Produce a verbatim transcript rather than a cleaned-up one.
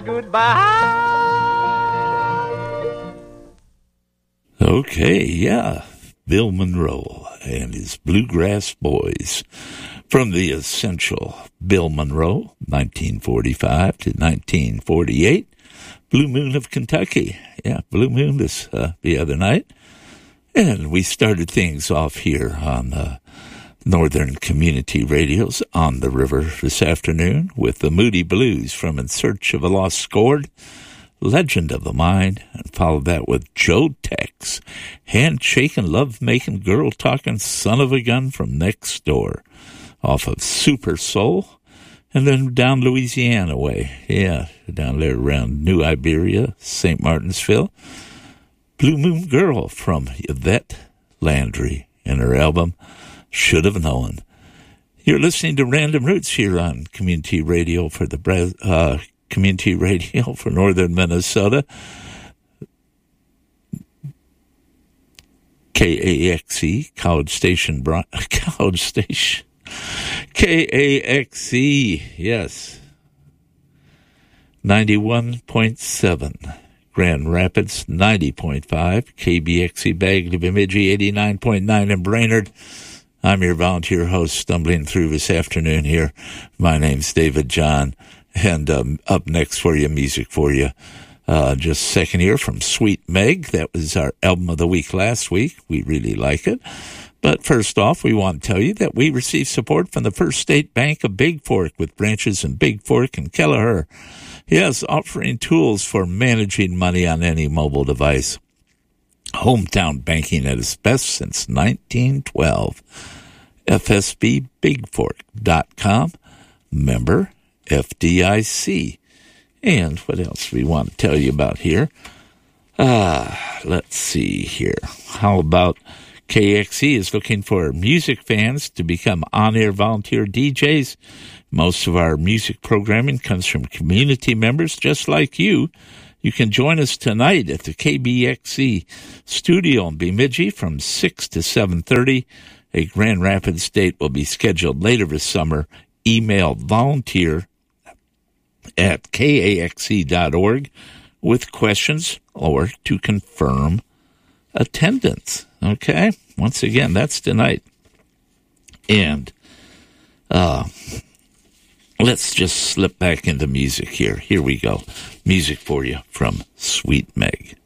Goodbye. Okay, yeah. Bill Monroe and his Bluegrass Boys from the essential Bill Monroe, nineteen forty-five to nineteen forty-eight. Blue Moon of Kentucky. Yeah, Blue Moon this uh, the other night. And we started things off here on uh, Northern Community Radio's On the River this afternoon with the Moody Blues from In Search of a Lost Chord, Legend of the Mind, and followed that with Joe Tex, Handshaking, Love-Making, Girl-Talking, Son of a Gun from Next Door, off of Super Soul. And then down Louisiana way, yeah, down there around New Iberia, Saint Martinsville. Blue Moon Girl from Yvette Landry and her album, Should Have Known. You're listening to Random Roots here on Community Radio for the uh, Community Radio for Northern Minnesota. K A X E, College Station, College Station. K A X E, yes, ninety-one point seven, Grand Rapids, ninety point five, K B X E Bagley Bemidji, eighty-nine point nine in Brainerd. I'm your volunteer host stumbling through this afternoon here. My name's David John, and um, up next for you, music for you. Uh, just second here from Sweet Meg. That was our album of the week last week. We really like it. But first off, we want to tell you that we receive support from the First State Bank of Big Fork with branches in Big Fork and Kelleher. Yes, offering tools for managing money on any mobile device. Hometown banking at its best since nineteen twelve. F S B big fork dot com. Member F D I C. And what else do we want to tell you about here? Ah, let's see here. How about K X E is looking for music fans to become on-air volunteer D Js. Most of our music programming comes from community members just like you. You can join us tonight at the K B X E studio in Bemidji from six to seven thirty. A Grand Rapids date will be scheduled later this summer. Email volunteer at K A X E dot org with questions or to confirm attendance. Okay? Once again, that's tonight. And uh, let's just slip back into music here. Here we go. Music for you from Sweet Meg.